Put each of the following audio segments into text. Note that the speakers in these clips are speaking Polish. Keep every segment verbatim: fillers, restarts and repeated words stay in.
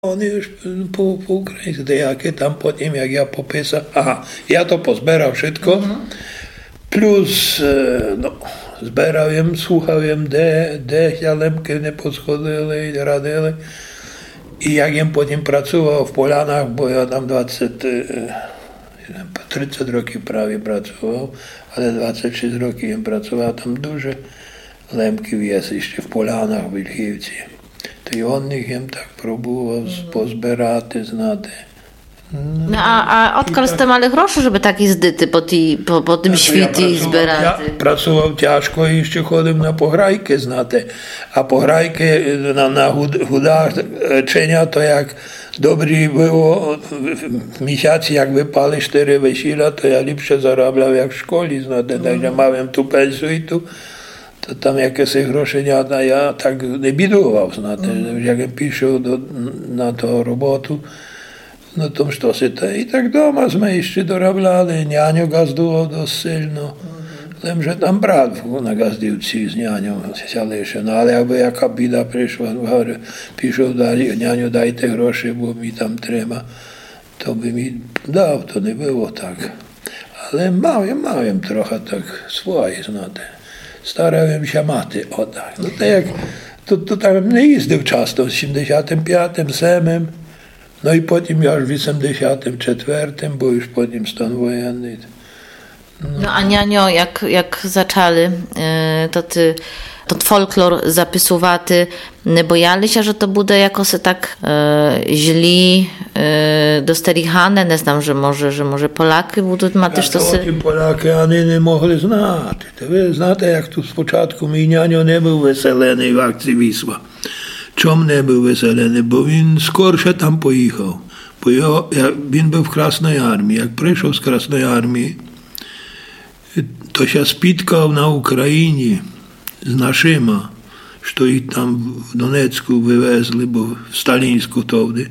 Oni już po, po ukraińsku, jakie tam potem, jak ja popisał, aha, ja to pozbierał wszystko, mm-hmm. plus, no, zbierałem, słuchałem, de, de lemki nie podchodzili, radili. I jak ja potem pracował w Polanach, bo ja tam dwadzieścia, trzydzieści roków prawie pracował, ale dwadzieścia trzy roki ja pracował, tam duże lemki jest jeszcze w Polanach, w Wilkiewці. To i on ich jem tak próbował pozbierати, znати. No, a, a odkąd tak... mali гроші, żeby taki zdyty po, tí, po, po tym świecie ja zbierати? Ja pracował ciężko i jeszcze chodził na pograjkę, znate. A pograjkę na, na chudaczenia to jak dobry było w miesiącu, jak wypali cztery wesela, to ja lepsze zarabiał jak w szkole, znate. Mm. Także miałem tu pensję i tu. To tam jakieś grosze nie, ja tak nie bidował, znate. Mm. Jak ja piszę do, na to robotu, no to co się to i tak doma sme jeszcze dorabiali, nianiu gazdował dość silno. Wiem, że tam brat na gazdiwci z nianią sialesze, no ale jakby jaka bida przyszła, piszą dalej, nianiu daj te grosze, bo mi tam trzeba, to by mi dał, to nie było tak. Ale małem, małem trochę tak swoje, znate. Starałem się maty oddać. No to jak, to, to tam nie jeździł często, w siedemdziesiątym piątym, siódmym. No i potem ja już w osiemdziesiątym czwartym, bo już potem stan wojenny. No, no a nianio, jak, jak zaczęli, to ty ten folklor zapisowaty, nie bojali się, że to będzie jakoś tak e, źli e, dosterichane, nie znam, że może, że może Polaki będą ma też to sy... Polaki, oni nie mogli znać. Wy znacie, jak tu z początku mi nianio nie był weseleny w akcji Wisła. Czemu nie był weseleny? Bo on skorsze tam pojechał. Bo ja, on był w Krasnej Armii. Jak przyszedł z Krasnej Armii, to się spotkał na Ukrainie z naszyma, że ich tam w Donecku wywezli, bo w Stalińsku wtedy.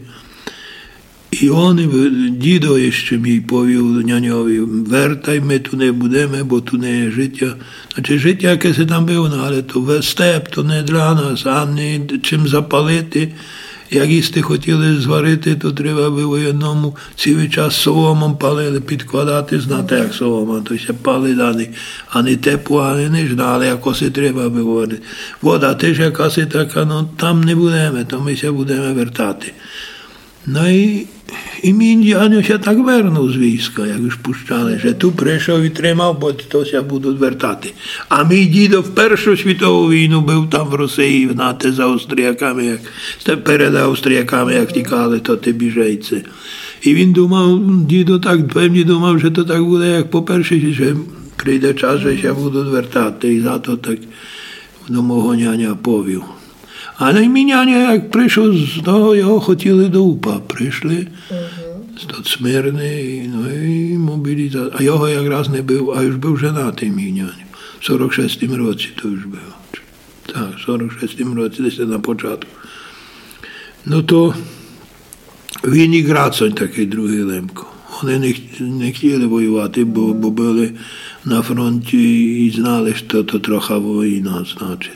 I on, dzido jeszcze mi powiedział nianiowi, wertaj, my tu nie będziemy, bo tu nie jest życia. Znaczy życie jakie się tam było, no ale to step, to nie dla nas, ani czym zapalити. Jak їсти хотіли зварити, то треба було одному цілий час соломом палили, підкладати, знати, як солома, то ще палили, ані, ані тепло, ані ніжно, але якось і треба було. Вода теж якась така, ну там не будемо, то ми ще будемо вертати. No i, i mi Indianie się tak wernął z wojska, jak już puszczali, że tu przyszedł i trzymał, bo to się będą wertaty. A mi dzido w pierwszą światową wojnę był tam w Rosji, na te z Austriakami, jak, przed Austriakami, jak tikali, to te biżejcy. I on dumał, dzido tak pewnie dumał, że to tak będzie jak po pierwszej, że przyjdzie czas, że się będą wertaty i za to tak do mojego niania powił. Ale minianie, jak przyszło, to jego chcieli do UPA. Przyszli, mm-hmm. z Smyrny, no i mobilizacja. A jego jak raz nie był, a już był żenaty minianie. W czterdziestym szóstym roku to już było. Tak, w czterdziestym szóstym roku, jeszcze na początku. No to winni Gracoń, taki drugi Lemko. Oni nie, nie chcieli wojować, bo, bo byli na froncie i znali, że to trochę wojna znaczy.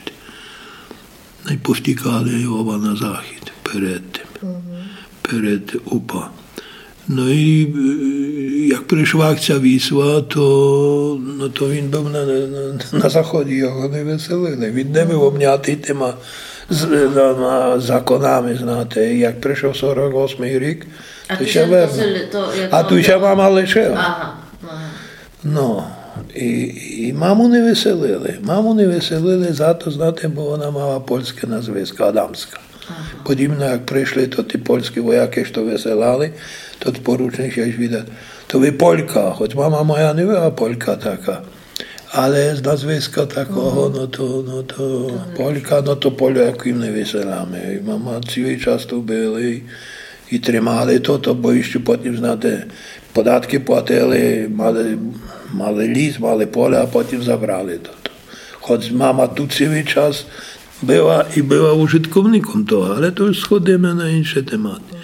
No i powtykali oba na zachód, przed tym, przed UPA. No i jak przyszła akcja Wisła, to, no to on był na, na, na zachodzie, jego nie weselili. On nie był obniaty tyma z, na, na zakonami, znate. Jak przyszł czterdziesty ósmy rok, to się wernął. A tu się mama leczyła. No. I, i mamu nie weselili. Mamu nie weselili za to, znate, bo ona mała polskie nazwisko, Adamska. Podobno jak przyszli, to ti polskie wojaki, co weselali, to porucznik się już widać. To by Polka, choć mama moja nie była Polka taka, ale z nazwiska takiego, no to, no to Polka, no to Polakom nie weselamy. I mama cały czas tu byli i, i trzymali to, to, bo jeszcze potem, znate, podatki płacili, mali, mali lis, mali pole, a potem zabrali to. Choć mama tu cały czas była i była użytkownikiem to, ale to już schodzimy na inne tematy.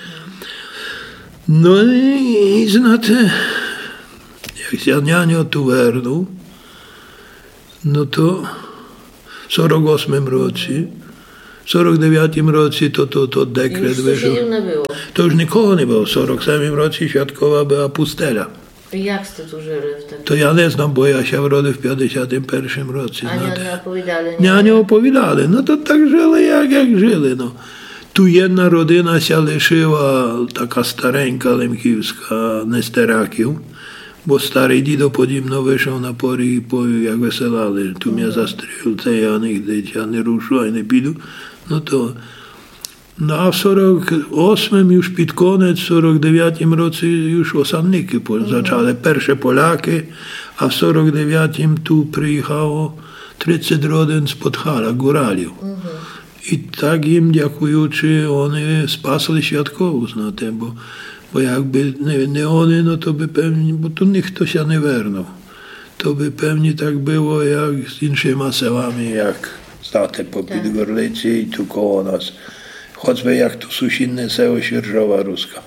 No i, i znate, jak się nianio tu wernął, no to w czterdziestym ósmym roku W сорок дев'ятому році то, то, то декрет вийшов. не було. То ж нікого не було. В сорок сьомому році Świadkowa була пустеля. Як сте тут жили в тому? То я не знав, бо я ще вродив в п'ятдесятому першому році. А знаєте. не оповідали? Ні, не оповідали. Ну, то так жили, як, як жили. Ну. Tu jedna rodzina się лишила, taka старенька лемківська, Нестераків, бо старий дідо подібно вийшов на поріг і повів, як веселали. Tu mnie застрілив, це я нігде, я не рушу, а не піду. Ну, то... No a w сорок восьмому już pід koniec, w сорок дев'ятому році już osadniki zaczęły, pierwsze Polaki, a w сорок дев'ятому tu przyjechało тридцять rodzin z Podhala, góraliów. I tak im dziękujący, oni spasli Świadkową, znate, bo, bo jakby nie, nie oni, no to by pewnie, bo tu nikt to się nie wernął. To by pewnie tak było jak z innymi selami, jak znate, po Підгорлиці i tu koło nas. Choćby jak tu Susinne seło Sierżowa Ruska.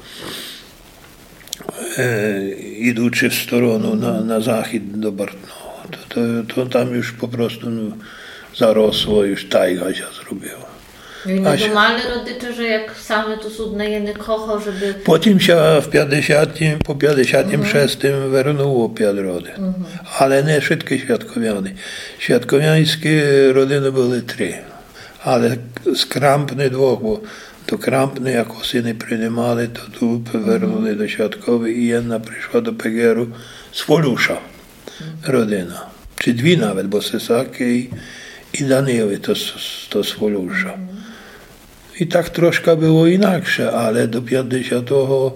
E, idący w stronę na, na zachód do Bartnowa, to, to, to tam już po prostu no, zarosło, już tajga się zrobiła. I nie думали родичі, jak same tu судне є не кого, żeby... Потім się w pięćdziesiątym, po pięćdziesiątym szóstym wernęło pięć rodzin, ale nie wszystkie świadkowiane. Świadkowiańskie rodziny były trzy. Ale z Krampny dwóch, bo do Krampny jako syny przyjmowali, to tu wernuli do Świadkowej i jedna przyszła do Pegieru z Folusza, rodzina. Czy dwie nawet, bo Sesaki i, i Danieli to, to z Folusza. I tak troszkę było inaczej, ale do pięćdziesiątego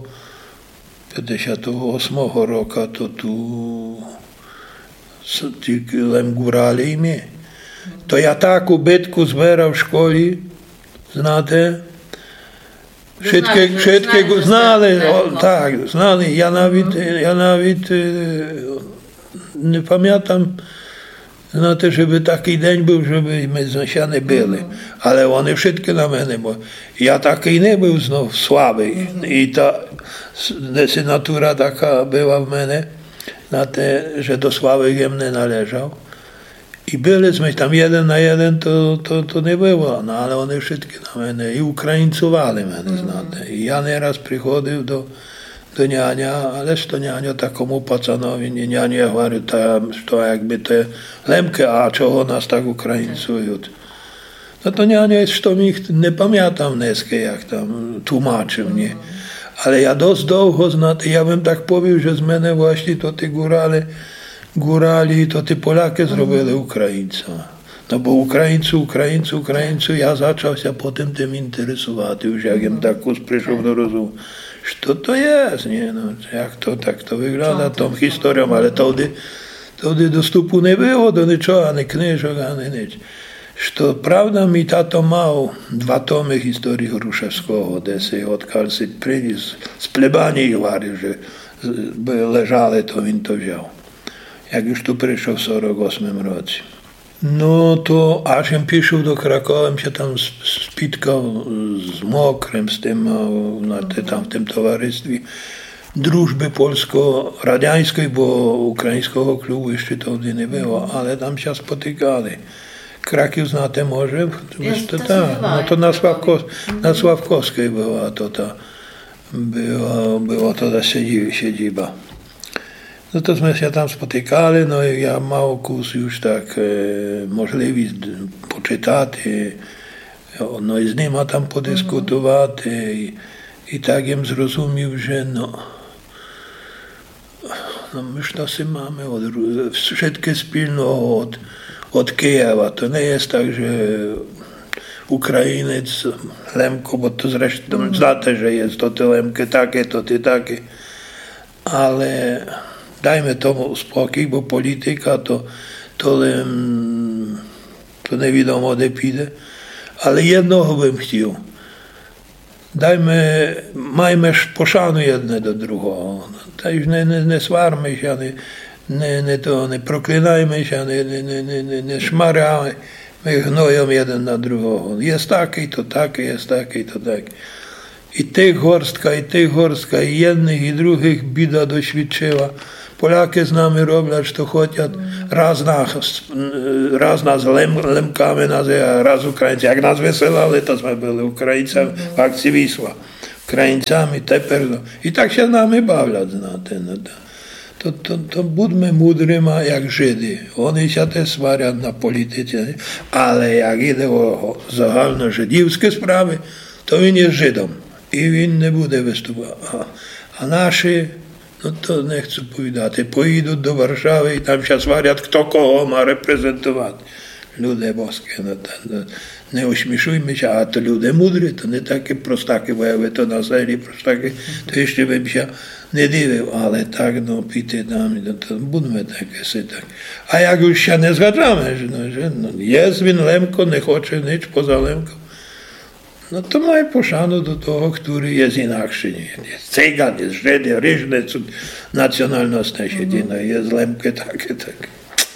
ósmego roku to tu ci lem górali i my. To ja taką bytku zbierał w szkole, znate, wszystkie, wszystkie go znali, o, tak, znali, ja nawet, ja nawet nie pamiętam, znate, żeby taki dzień był, żeby my znasiane byli, ale one wszystkie na mnie, bo ja taki nie był znów słaby i ta desynatura taka była w mnie, na te, że do słabych jem nie należał. I byliśmy tam jeden na jeden, to, to, to nie było, no ale one wszystkie na mnie i Ukraińcowali mnie, znate. I ja nieraz przychodził do, do niania, ależ to nianio takomu pacanowi, nie nianie, говорю, tam, to jakby te lemkę, a czego nas tak Ukraińcują. No to nianio jest, to mi nie pamiętam dneska, jak tam tłumaczył mnie. Ale ja dość długo, znate, ja bym tak powiedział, że z mnie właśnie to ty górale, górali, to ty Polaki zrobili Ukraińca. No bo Ukraińcy, Ukraińcy, Ukraińcy, ja zaczął się potem tym interesować, już jak jem tak przyszedł do rozumu, co to jest, nie, no, jak to tak to wygląda, tą historią, ale wtedy, wtedy dostupu nie było do niczego, ani kniżek, ani nic. Что правда, mi tato mał dwa tomy historii Hruszewskiego, gdzie się od Kalsy przyniósł z plebanii, говорил, że leżały, to on to wziął. Jak już tu przyszedł w сорок ósmym roku. No to aż jem przyszedł do Krakowa, się tam spotkał z Mokrem, z tym, na te, tam w tym towarzystwie drużby polsko-radiańskiej, bo ukraińskiego klubu jeszcze wtedy nie było, ale tam się spotykali. Kraków znate może? Jest, to, ta, no to na, Sławko, na Sławkowskiej była to ta, była, była to ta siedziba. No to my się tam spotykali, no i ja mało kurs już tak e, możliwość poczytać, no i z nima tam podyskutować i, i tak jem zrozumiał, że no, no myż to si mamy od, wszystkie spilno od od Kijewa. To nie jest tak, że Ukrainiec, Lemko, bo to zresztą mm. znate, że jest to ty Lemke takie, to ty takie. Ale dajmy tomu spokój, bo polityka to, to, to nie wiadomo, gdzie pójdzie. Ale jednego bym chciał. Dajmy, majmy poszanu jedne do drugiego. Tak nie, nie, nie swarmy się, nie, Nie, nie to, nie proklinajmy się, nie, nie, nie, nie, nie szmaramy, my gnoją jeden na drugiego. Jest taki, to taki, jest taki, to taki. I tych gorstka, i tych gorstka, i jednych, i drugich bida doświadczyła. Poляki z nami robią, co chcą, raz nas, raz nas lem, lemkami, a raz Ukraińcy. Jak nas weselali, to my byli Ukraińcami w akcji Wisła. Ukraińcami, teper, no. I tak się z nami bawią, znate, no to. To, to, to budźmy mudrymi jak Żydy. Oni się też swarią na polityce, ale jak idzie o zagalne żydowskie sprawy, to on jest Żydom i on nie będzie występował. A, a nasi, no to nie chcę powiedzieć, pojedą do Warszawy i tam się swarią, kto kogo ma reprezentować. Ludzie boskie, no to, no, nie uśmieszujmy się, a to ludzie mudry, to nie takie prostaki, bo jakby to nazwali prostaki, to jeszcze bym się nie dziwił, ale tak, no, pity tam, no, to budźmy takie sy, tak. A jak już się nie zgadzamy, że, no, że no, jest він Lemko, nie chce nic poza Lemką, no to maj poszanu do tego, który jest inakszy, nie jest cygan, jest Żyd, różne nacjonalności siedzi, no, jest Lemke takie, takie.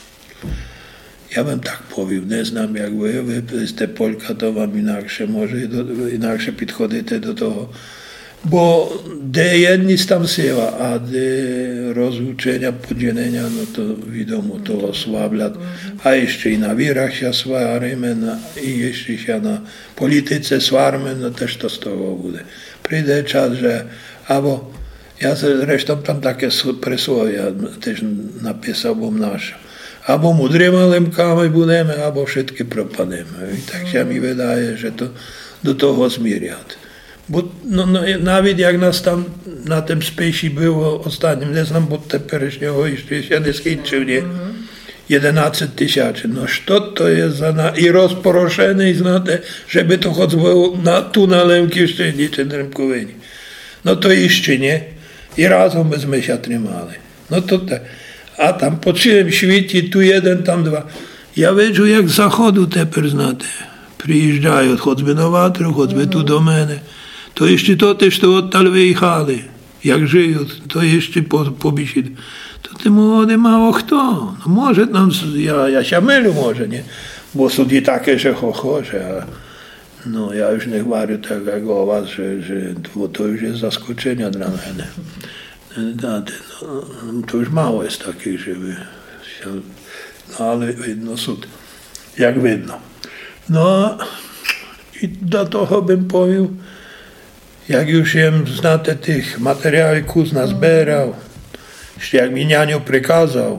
Ja bym tak powiedział, nie znam jak wy, wy jeste Polka, to wam inaksze, może inaksze podchodzicie do tego, bo de jedni tam syła, a de rozłączenia, podzielenia, no to wiadomo, to osłabia, a jeszcze i na wirach się swarmy, i jeszcze się na polityce swarmy, no też to z tego będzie. Przyjdzie czas, że, albo ja zresztą tam takie przysłowie też napisał, bo nasze. Albo mudrymi lemkami budemy, albo wszystkie propademy. I tak się mi wydaje, że to do tego zmierzać. Bo no, no, nawet jak nas tam na tym spisie było ostatnim, nie znam, bo teperyśniego jeszcze się nie skończył, nie? jedenaście tysięcy. No co to jest za na... I rozproszone i znate, żeby to choć było na, tu na Lemkiewszczyźnie czy na Lemkowinie. No to jeszcze nie. I razem byśmy się trzymali. No to tak. A tam po całym świecie, tu jeden, tam dwa. Ja wiedzę, jak z zachodu teper znate. Przyjeżdżają, choćby na Watrę, choćby tu do mnie. To jeszcze to też to odtal wyjechali. Jak żyją, to jeszcze po, po bisied. To ty młody mało kto. No może tam, ja, ja się mylę może, nie? Bo są i takie, że ho, ho, że no ja już nie mówię tak jak o was, że, że to, to już jest zaskoczenie dla mnie. No, to już mało jest takich, żeby się, no ale widno sud, jak widno. No i do tego bym powiedział, jak już jem znate tych materiałów kuzna zbierał, jeszcze jak mi nianio przekazał,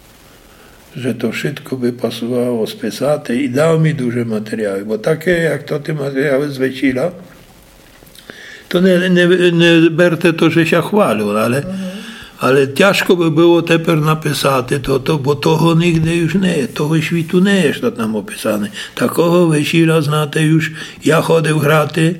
że to wszystko by pasowało spisate i dał mi duże materiały, bo takie jak to te materiały z Wecila, to nie, nie, nie berte to, że się chwalił, ale, mhm. ale ciężko by było teraz napisać to, to, bo toho nigdy już nie jest, toho świtu nie jest to tam opisane. Takiego Wesila znate już, ja chodził graty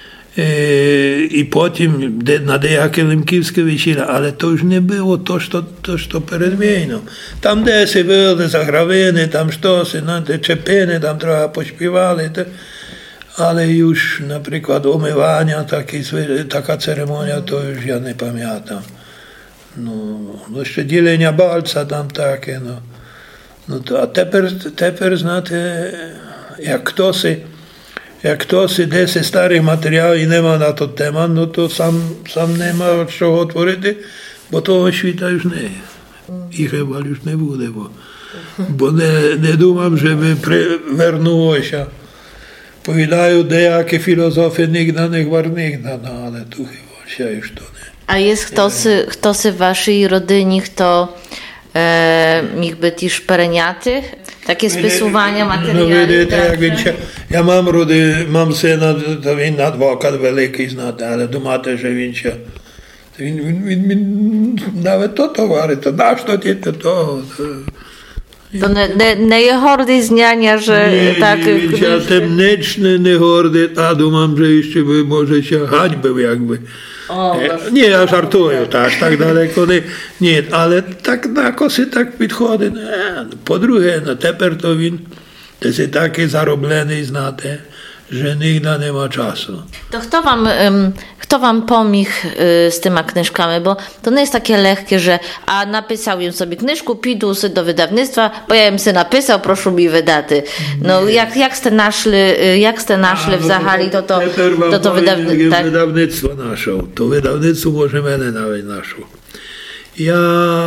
e, i potem de, na dejakie lemkiewskie Wesila, ale to już nie było to, co to, to przed wojną. Tam desy były zagrawiny, tam sztosy, no, te czepiny, tam trochę pośpiewali, te, ale już na przykład umywania, taki, taka ceremonia, to już ja nie pamiętam. No, no jeszcze dzielenia balca tam takie, no. No to, a teraz, teraz znate, jak ktoś, jak ktoś desy starych materiałów i nie ma na to temat, no to sam, sam nie ma od czego otworzyć, bo to świta już nie jest. I chyba już nie będzie, bo, bo nie, nie dumam, żeby wernuło się. Powiadają, dejakie filozofie nigdy nie war nigdy, no ale tu chyba się już to nie. A jest ktoś, ktoś w waszej rodzinie, kto e, mógł być też pereniaty? Takie spisywania materiałów? No widzicie, jak wiecie, ja mam rody, mam syna, to він adwokat wielki znany, ale думати, że він się, він, він, він, він nawet to towary, to na co ty to, to, to To nie, nie, nie je hordy znania, że nie, tak... Nie, ja temniczny nie hordy, a dumam, że jeszcze by może się hańbił jakby. O, nie, ja żartuję, tak, tak daleko nie, nie, ale tak na kosy tak podchodzi. Po drugie, no teper to win, to jest takie zaroblenie znate, że nigdy nie ma czasu. To kto wam, um, kto wam pomógł y, z tymi knyżkami, bo to nie jest takie lekkie, że a napisałem sobie knyżku, pidu do wydawnictwa, bo ja im sobie napisał, proszę mi wydaty. No jak, jak ste naszli, jak ste naszli w Zachali, to to, to, to wydawnictwo. Tak? Wydawnictwo naszło, to wydawnictwo może mnie nawet naszło. Ja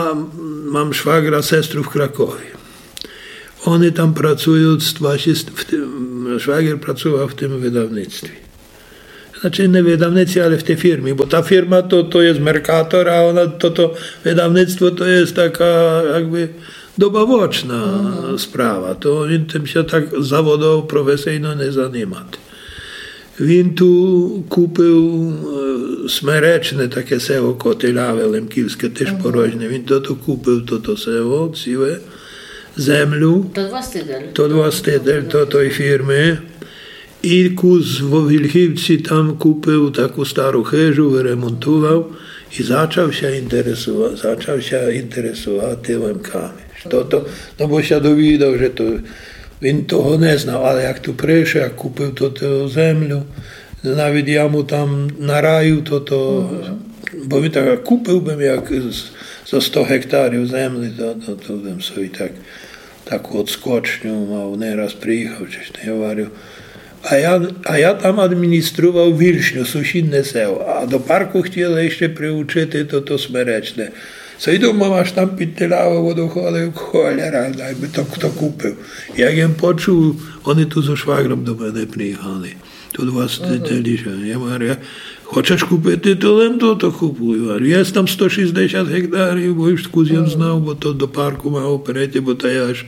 mam szwagra, sestrów w Krakowie. Oni tam pracują, właśnie w tym, szwagier pracował w tym wydawnictwie. Znaczy nie wydawnictwie, ale w tej firmie, bo ta firma to, to jest Mercator, a ona, to, to wydawnictwo to jest taka jakby dobawoczna mhm. sprawa. To on tym się tak zawodowo, profesyjno nie zajmował. Він tu купив Смеречне, таке село Котиляве, Лемківське, теж uh-huh. порожне. Він то купив то, то село, ціле, землю. То два стидель. То два стидель, то той фірми. І куз в Вільхівці там купив таку стару хижу, ремонтував і почався інтересувати, почався інтересувати лемками. Що то, ну, бо ще довідав, що то він того не знав, але як то прийшов, як купив то, то землю, навіть я му там нараїв, то, то, uh-huh. бо він так купив би, як за сто гектарів землі, то, то, то бим собі так, таку от скочню мав, не раз приїхав, чи що я говорив. А я, а я там адміністрував Вільшню, сусідне село, а до парку хотіли ще приучити то, то Смеречне. Co i думав, аж там підтиляło водоходи, холера, найби то хто купив. Як я почув, вони тут зі швагром до мене приїхали. Тут вас теліше. Я говорю, хочеш купити толем, то то купую. Є там сто шістдесят гектарів, бо ж кузін знав, бо то до парку мав перейти, бо то я аж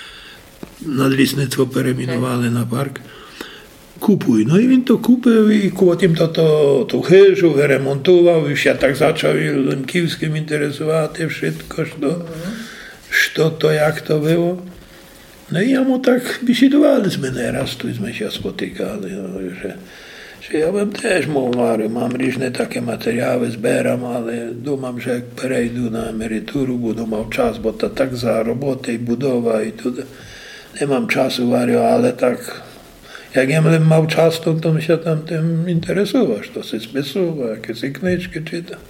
надлісництво перейменували на парк. Купуй. Ну і він то купив, і потім то, то, ту хижу ремонтував, і ще так почав і Лемківським інтересувати wszystko, що, що то, як то було. Ну і йому так бесідували з мене, раз тут ми ще спотикали, що, що я бим теж говорю, мам різні такі матеріали, зберам, але думам, що як перейду на емеритуру, буду мав час, бо то так за робота і будова, і туди. Не мам часу, говорю, але так. Jak ja miał czas, to, to się tam tym interesował, to się spisywał, jakieś kniżki czytał.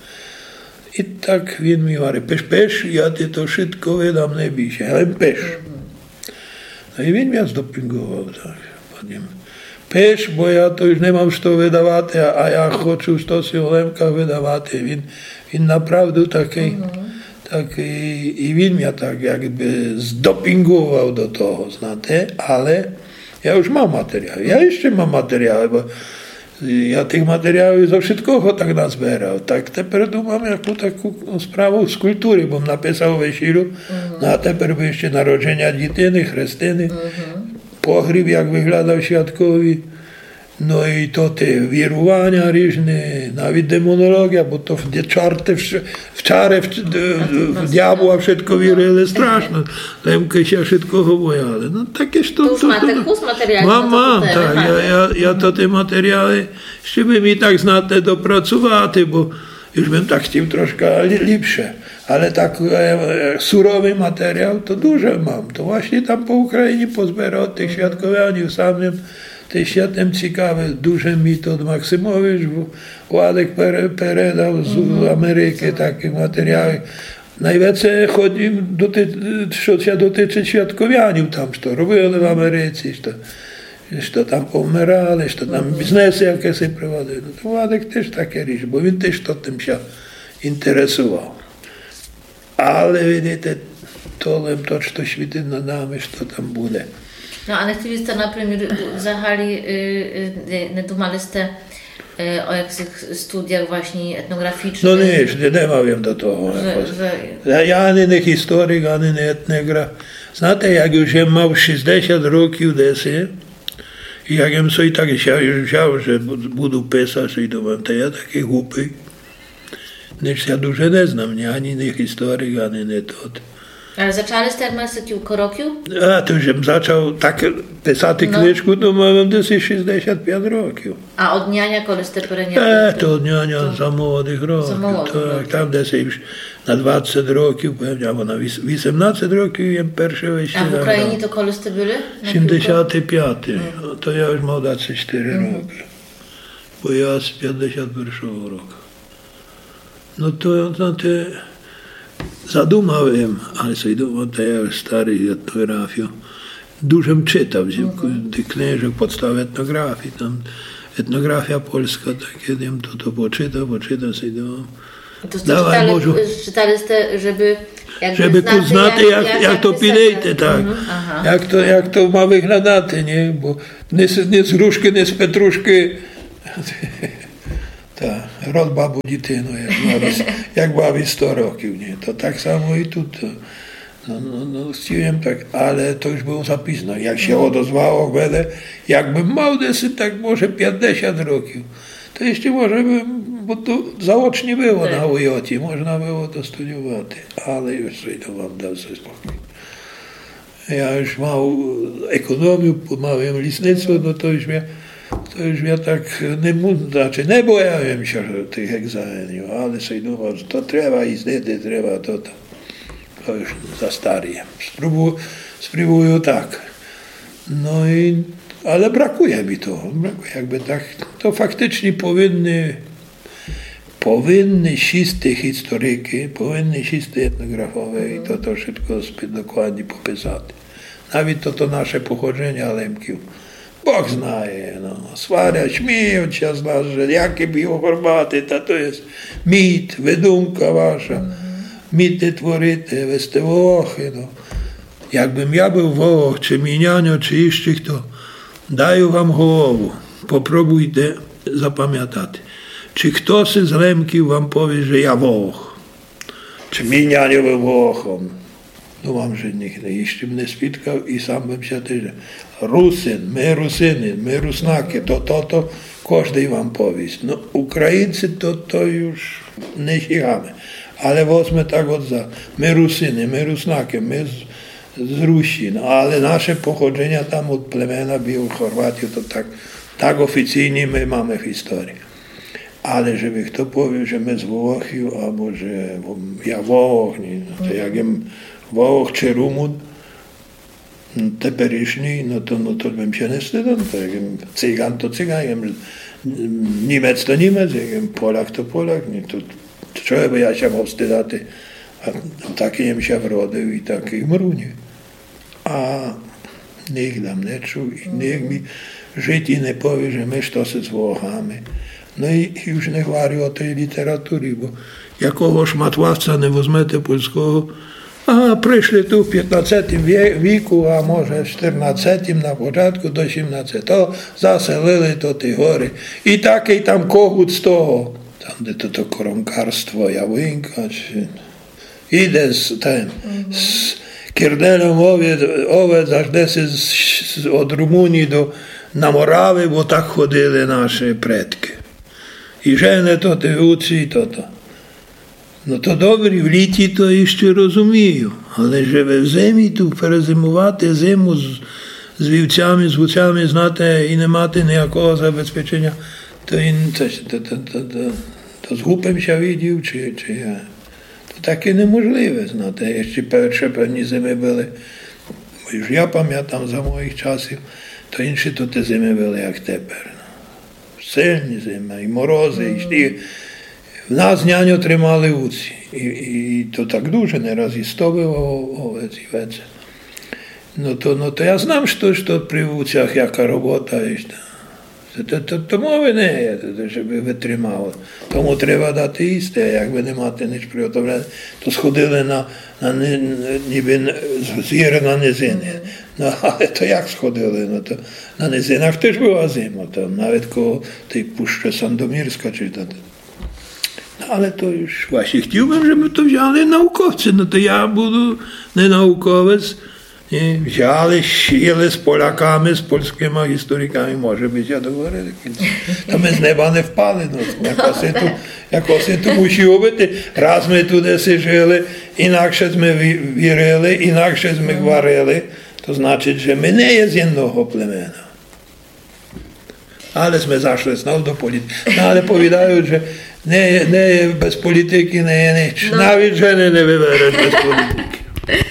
I tak on mi mówi, pesz, pesz, ja ty to wszystko wydam, nie bij się, ale pesz. No i on mnie zdopingował, tak, potem. Pesz, bo ja to już nie mam co wydawać, a ja chcę to się w Lemkach wydawać. On, on naprawdę taki, taki, i on mnie tak jakby zdopingował do tego, znacie, ale ja już mam materiały, ja jeszcze mam materiały, bo ja tych materiałów za wszystko tak nazbierał. Tak teraz mam jaką taką sprawę z kultury, bo napisał wesilu, uh-huh. no a teraz by jeszcze narodzenia dziewczyny, chrystyny, uh-huh. pogrzeb jak wyglądał świadkowi, no i to te wirowania różne, nawet demonologia, bo to w czarty, w, w czarę, w, w, w diabła wszystko wierzyli straszno. Lemkę się wszystko bojały. No takież to... To, to, to, to materiały. Mam, mam, tak. Ja, ja, ja to te materiały, jeszcze by mi tak znate dopracowaty, bo już bym tak chciał troszkę lepsze. Ale tak e, surowy materiał to dużo mam. To właśnie tam po Ukrainie pozbierał od tych świadkowianiów samym. To jest światem ciekawe, duże mi to od Maksymowicz, Władek peredał z Ameryki takie materiały. Najwięcej chodzi, doty, co się dotyczy świadkowianiów tam, co robili w Ameryce, co, co tam pomerali, co tam biznesy jakie się prowadzili. No to Władek też takie rzeczy, bo on też to tym się interesował. Ale widzicie, to to, co świetnie nadamy, co tam będzie. No, ale ty jste, например, взагалі не думали сте o jakichś studiach właśnie etnograficznych? No nie, nie, nie mam do tego. Że, że... Ja ani nie historyk, ani nie etnograf. Знаєте, jak już ja mam sześćdziesiąt roków desy, i jak ja sobie tak wziął, że budu pisać, i думаю, to ja taki głupi. Ніж я дуже не знам, ні, ані не historyk, ani nie to. Ale zaczęli z u Korokiu? A, to żem zaczął tak pisać no. Kniżku, to mam dosy sześćdziesiąt pięć roków. A od niania koли ste pereniali? E, to od niania to... za młodych roków. Za młodych tak, roków. Tam dosy już na dwadzieścia roków, pewnie, albo na osiemnaście roków jem pierwsze wejście. A w Ukrainie to koли ste byli? siedemdziesiąty piąty. Mm. To ja już mam dwadzieścia cztery mm. roki. Bo ja z pięćdziesiąt pierwszego roku. No to, no te... Zadumałem, ale sobie dumam, to ja już stary etnografią. Dużym czytał, mm-hmm. tych książek, podstaw etnografii, tam etnografia polska, takie, to to poczytał, poczytał sobie dumam. To czytali, czytali ste, żeby żeby poznати, як, як, як то пілейте, так. Угу. Ага. Як, то, як то мав виглядати, ні? Бо не, не з грушки, не з петрушки. Так, род бабу дитину, як бабі, як бабі сто років. Ні? То так само і тут. No, no, no, chciałem tak, ale to już było zapisane. Jak się odezwało, będę, jakbym mał desy, tak może pięćdziesiąt roków, to jeszcze może bym, bo to zaocznie było tak. Na U J T, można było to studiować, ale już sobie to wam dał sobie spokój. Ja już mał ekonomię, małem lisnictwo, no to już mnie, to już mnie tak nie mógł, znaczy nie bojąłem się tych egzaminów, ale sobie думав, że to trzeba i zdety, trzeba to, to. To już za stary. Spróbuję, spróbuję tak. No i, ale brakuje mi to. Brakuje jakby tak, to faktycznie powinny, powinny czysty historyki, powinny czysty etnografowe i to, to wszystko zbyt dokładnie popisać. Nawet to, to nasze pochodzenie Lemków. Bóg znaje, no. Swara, śmieją się z nas, że jakie było Chorwaty, to to jest mit, wydumka wasza. Mity tworite, weste Włochy, no. Jakbym ja był Włoch, czy Minianio, czy jeszcze kto, daję wam głowę, popróbujcie zapamiętać. Czy ktoś z Lemków wam powie, że ja Włoch, czy Minianio był Włochom. No mam, że nikt jeszcze mnie spotkał i sam bym się też, Rusyn, my Rusyny, my Rusnaki, to, to, to, każdy wam powie. No Ukraińcy to, to już nie sięgamy. Ale wozmy tak od za, my Rusyny, my Rusnaki, my z, z Rusi, no, ale nasze pochodzenia tam od plemienia było w Chorwacji, to tak, tak oficjalnie my mamy w historii. Ale żeby kto powie, że my z Włochów, albo że ja Włoch, nie, no to jak jem Włoch czy Rumun, no, teperyśni, no to, no to bym się nie wstydzał, to jak jem Cygan to Cygan, jak jem Niemiec to Niemiec, jak jem Polak to Polak, nie, to czego by ja się mógł wstydzać, a takim się wrodził i taki mrunie. A niech nam nie czuł i niech mi żyć i nie powie, że my coś z Włochami. No i już nie chwali o tej literatury, bo jakiegoś matławca nie wezmete polskiego, a przyszli tu w piętnastym wieku, a może w czternastym na początku do osiemnastego, to zaselili to te góry i taki tam kogut z toho. Tam, gdzie to, to koronkarstwo, jałynka, czy... Idę z tym, z Kierdelem owiec, owiec aż desy z, z, od Rumunii do, na Morawy, bo tak chodzili nasze predki. I żeny to te uczy, to to. No to dobry, w licie to jeszcze rozumieją, ale żeby w ziemi tu перезимувати zimu z, z wiłcami, z wódcami, znate i nie macie ніякого zabezpieczenia, to, to, to, to, to, to, to z głupem się widział, czy, czy ja. To takie niemożliwe, znate. Jeszcze pierwsze pewnie zimy były, bo już ja pamiętam za moich czasów, to insze to te zimy były jak teraz. No. Silne zimy, i morozy, i śnieg. W nas nianio trzymali uci. I, i to tak dużo, nieraz i sto było owiec i więcej. No to, no to ja znam, że to przy uciach jaka robota jest. To, to, to mowy nie jest, żeby wytrzymało. Tomu trzeba dać iste, jakby nie macie nic przygotowane, to schodzili na, na niby zjery na nizyny. No ale to jak schodzili? No to na nizynach też była zima, tam nawet koło tej Puszczy Sandomierska czy to. No ale to już właśnie chciałbym, żeby to wzięli naukowcy, no to ja budu nie naukowiec. Nie, wzięli, sieli z Polakami, z polskimi historykami, może być, ja doговорили. To my z nieba nie wpali, no, jakoś to musiło być. Raz my туди żyli, inaksze my wierzyli, inaksze my gwarili, to znaczy, że my nie jest jednego plemienia. Ale my zaszli znowu do polityki. No ale powiadają, że nie, nie bez polityki nie jest nic. Nawet żeny nie wybierasz bez polityki.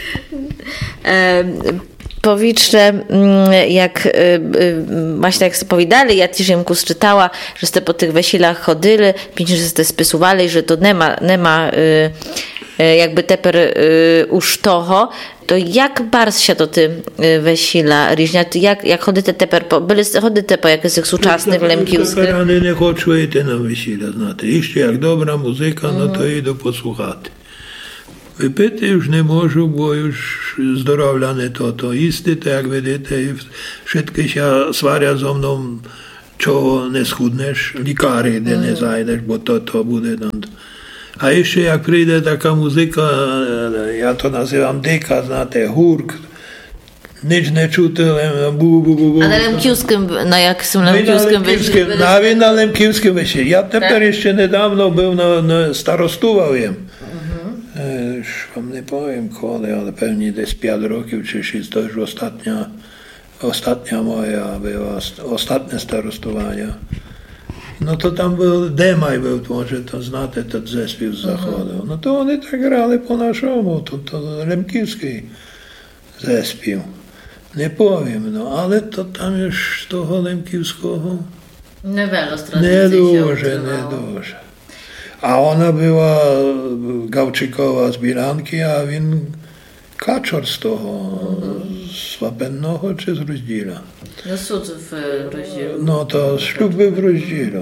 Powiedzcie, jak właśnie jak spowiadali, ja też jemku czytała, że ste po tych wesilach chodzili, pięknie, że ste spisywali, że to nie ma, nie ma jakby teper już toho. To jak bardzo się do ty весіла різня? Як, як ходите тепер по... Були ходите по якихось сучасних лемківських? Тепер вони не хочу йти на весілля, знаєте. І ще як добра музика, mm-hmm. ну то йду послухати. Випити ж не можу, бо ж здоров'я не то, то їсти, то як видите, і všetky ще сварять зо мною, чого не схуднеш, лікарі, де mm-hmm. не зайдеш, бо то, то буде. А ще як прийде така музика, я то називам дика, знаєте, гурк, ніч не чути, бу-бу-бу-бу. А на лемківським, на якому лемківським весіллі? Навіть на лемківським весіллі. Я тепер так. ще недавно був на, на старостував. Uh-huh. Вам не повім коли, але певні десь п'ять років чи шість, то ж остатня, остатня моя була, остатнє старостування. Ну то там був, Демай був, може, то знати, то зеспів заходив. Ну то вони так грали по-нашому, то, то лемківський зеспів. Не повім, ну, але то там ж того лемківського не, не дуже, не дуже. A ona była Gałczykowa z Bilanki, a він kaczor z toho, mm-hmm. z Wapennoho czy z Rozdziela? No cud w Rozdzielu. No to ślub był w Rozdzielu.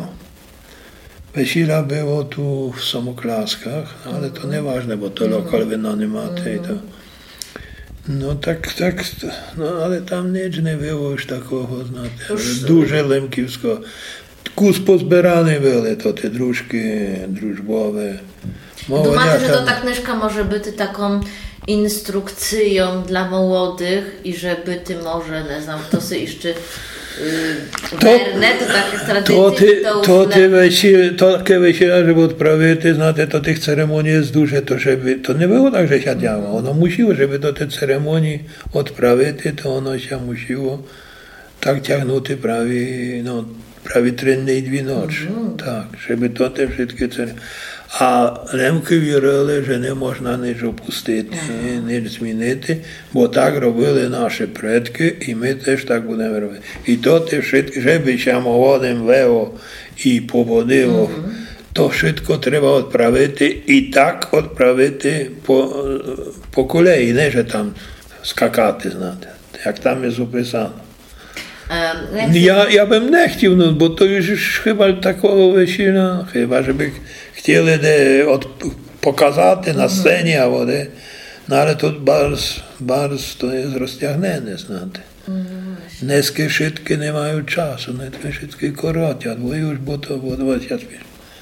Wesila było tu w Samoklaskach, ale to nieważne, bo to lokal wynajmaty i to. No tak, tak, no ale tam nic nie było już takiego, znaczy, duże lemkiwsko. Kus pozbierane były to te dróżki, drużbowe. Думаєте, що та книжка може бути такою інструкцією для молодих і żeby ty może, не знаю, хтось іще верне, то таких традицій, то то ти весілля, то таке весілля, щоб відправити, знаєте, то тих церемоній є дуже, то щоб, то не було так, що сядяло, воно мусило, щоб до тих церемоній відправити, то воно ще мусило так тягнути праві, ну, prawie trennej dwie nocy, mm-hmm. tak, żeby to te wszystkie ceny. A Lemki wierzyli, że nie można nic opuścić, mm-hmm. nic zmienić, bo tak robili nasze przodki i my też tak będziemy robić. I to te wszystkie, żeby się młodym weło i powodziło, mm-hmm. to wszystko trzeba odprawić i tak odprawić po, po kolei, nie że tam skakaty, znacie, jak tam jest opisane. Ja, ja bym nie chciał, no, bo to już, już chyba takiego wesila, chyba żeby chcieli de od, pokazać na scenie, albo de, no ale to bardzo, bardzo to jest rozciągnięte, znacie. Dneski wszystkie nie mają czasu, nie wszystkie krótkie, bo już bo to było dwadzieścia pięć.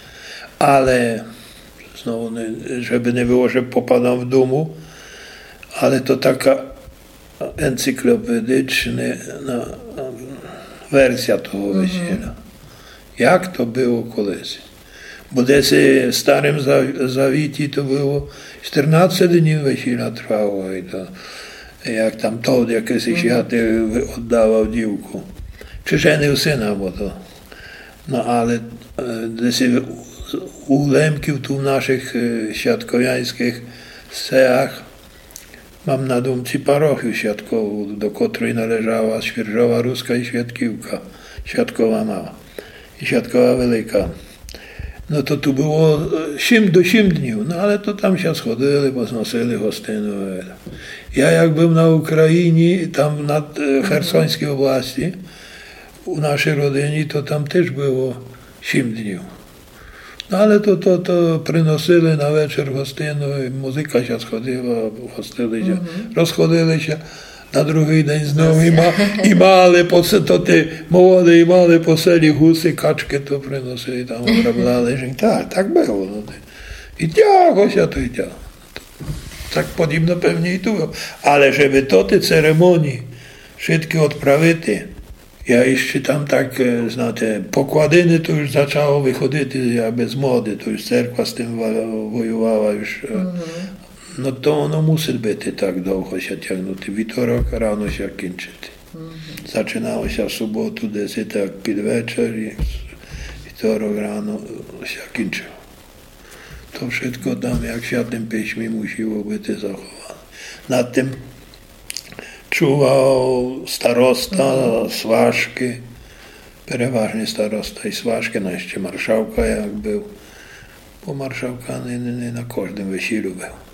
Ale znowu, nie, żeby nie było, że popadam w domu, ale to taka encyklopedyczna no, wersja tego wesela. Jak to było kiedyś? Bo desi w Starym Zawici to było czternaście dni wesela trwało i to jak tam to jakieś światy oddawał dziewku. Czy żenił syna, bo to. No ale desi u Lemkiów tu w naszych świadkowiańskich seach mam na dumci parochię świadkową, do której należała Świerżowa Ruska i Świadkiwka, Świadkowa Mała i Świadkowa Wielka. No to tu było siedem do siedmiu dni, no ale to tam się schodzili, poznosili hostynu. Ja jak byłem na Ukrainie, tam na Chersońskiej oblasti, u naszej rodziny, to tam też było siedem dni. No ale to, to, to przynosili na wieczór hostynu i muzyka się schodziła, hostili się, mm-hmm. rozchodzili się. Na drugi dzień znowu i, ma, i male, to te młode i male poseli husy, kaczki to przynosili tam, obrablali, że tak, tak było. No. I ciało się to i ciało. Tak podobno pewnie i tu było. Ale żeby to te ceremonii wszystkie odprawić, ja jeszcze tam tak, znacie, pokładyny to już zaczęło wychodzić, ja bez mody, to już cerkwa z tym wojowała już. Mm-hmm. No to ono musi być tak długo się ciągnąć. Witorok rano się kończyć. Mm-hmm. Zaczynało się w sobotu, desy tak pod wieczór i witorok rano się kończyło. To wszystko tam jak się tym pieśmi musiło być zachowane. Nad tym czuwał starosta, mm-hmm. Swaszki, przeważnie starosta i Swaszki, no jeszcze marszałka jak był. Bo marszałka nie, nie, nie na każdym weselu był.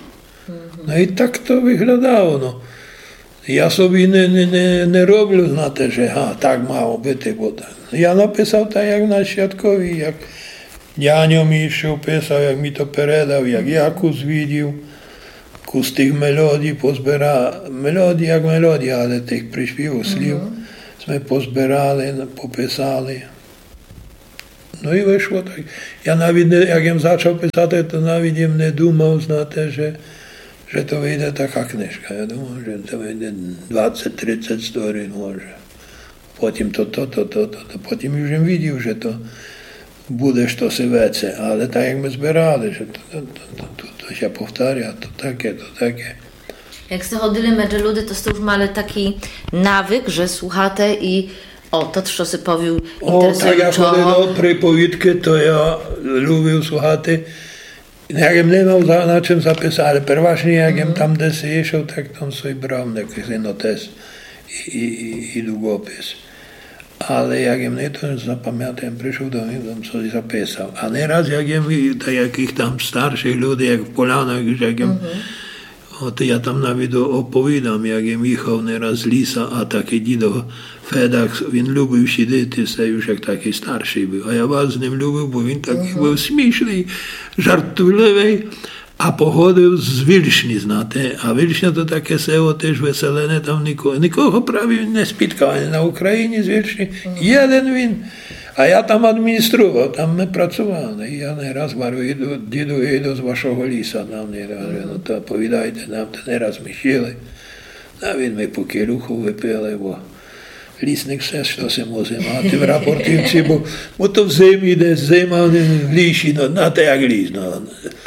No i tak to wyglądało. No. Ja sobie nie, nie, nie, nie robił na te, że ha, tak mało byty, bo tak. Ja napisał tak jak na świadkowi, jak Janio mi jeszcze opisał, jak mi to peredał, jak Jakus widział. Z tych melodii pozbera, melodii jak melodii, ale tych przyśpiewów, sliw, jsme pozbierali, popisali. No i wyszło tak. Ja nawet, jak jem zaczął pisać, to nawet jem nie dumał, znate, że, że to wyjdzie taka kniżka. Ja думав, że to wyjdzie dwadzieścia trzydzieści stron może. Potem to, to, to, to, to, to. Potem już jem widział, że to буде щось веце, ale tak jak my zbierali, że to, to, to, to, to się powtarza, to takie, to takie. Jak ste chodili medže люди, to ste už mali taký nawyk, że słuchate i o, to що си повів інтересуючого. O, tak jak chodilo pripovídky, to ja lubił słuchati. Jak jem nie miał za, na czym zapisać, ale przeważnie jak jem tam gdzieś jechał, tak tam sobie brał jakiś notes i, i, i długopis. Ale jak jem nie to zapamiętam, przyszedł do mnie, tam sobie zapisał. A nieraz jak jem tak jakich tam starszych ludzi, jak w Polanach, jak jem, mm-hmm. to ja tam nawet opowiadam, jak jem jechał nieraz z lisa, a taki dzido Fedak, on lubił siedzieć, już jak taki starszy był. A ja was z nim lubił, bo on taki mm-hmm. był śmieszny, żartliwy, a pochodził z Wilśni, znate. A Wilśnia to takie seło też weselene, tam nikogo, nikogo prawie nie spotkałem na Ukrainie z Wilśni. Mm-hmm. Jeden win. A ja tam administrował, tam my pracowali. I ja nieraz mówię, dzidu, jedu z waszego lisa nam nieraz, no to powiadajcie nam, to nieraz my sieli. Nawet my po kieluchu wypili, bo lісник все, що се може мати в рапортівці, бо, бо то в зимі десь зима в лісі, ну, на те як ліс. Ну.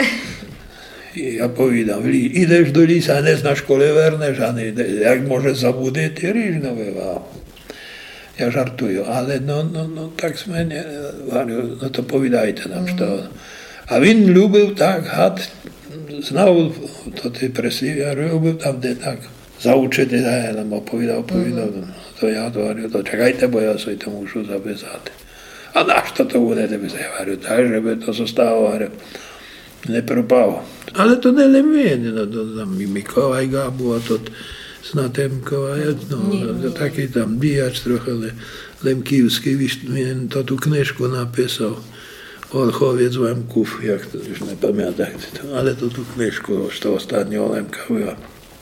Я повідав, ідеш до лісу, а не знаєш, коли вернеш, а не, як може забудити, ріжно вивав. Я жартую, але ну, ну, ну, так з мене, ну то повідайте нам, що. А він любив так, гад, знав, то ти прислів, я любив там, де так, заучити, я нам оповідав, оповідав. To ja говорю, to czekajcie, bo ja sobie to muszę zapisać. A na co to będę pisać? Ja говорю, tak, żeby to zostało, говорю, nie propało. Ale to nie lemienie, no to tam Mikołaj Gabu, a to znate Mikołaja, no, to taki tam bijacz trochę lemkiewski, to tu kniżku napisał, Olchowiec Łemków, jak to już nie pamiętam, ale to tu kniżku, to ostatnio Lemka była.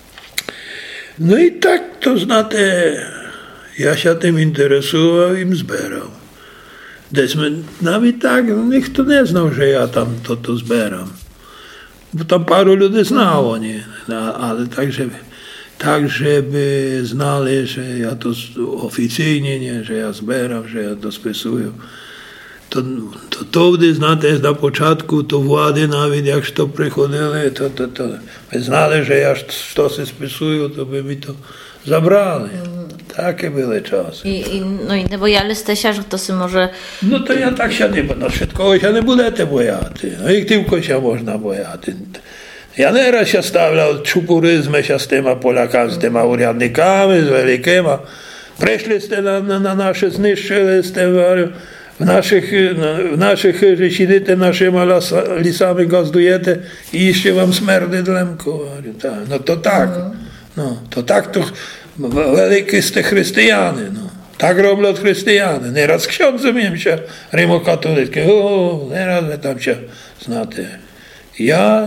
No i tak to znate, ja się tym interesował i zbierał. Desmy, nawet tak, nikt to nie znał, że ja tam to, to zbieram. Bo tam paru ludzi znało, nie? Ale tak żeby, tak, żeby znali, że ja to oficjalnie, nie? Że ja zbieram, że ja to spisuję. To, to, to wtedy, znate, na początku, to władzy nawet jak to przychodzili, to, to, to my znali, że ja to się spisuję, to by mi to zabrali. Takie były czasy. I, i, no i nie bojaliście się, że to się może... No to ja tak się nie, no wszystko się nie budete bojati. No i tylko się można bojati. Ja nieraz się stawiał czupuryzmę się z tyma Polakami, z tyma urzędnikami, z wielkimi. Przyszliście na, na, na nasze zniszczyli, z tym, w naszych, w naszych, że siedzicie naszymi lisami, gazdujecie i jeszcze wam smerdzi dlemko. No to tak. No, to tak to wielkie z tych chrześcijany. No. Tak robią chrześcijany. Nieraz z ksiądzem im się rimokatolickie. O, nieraz my tam się znate. Ja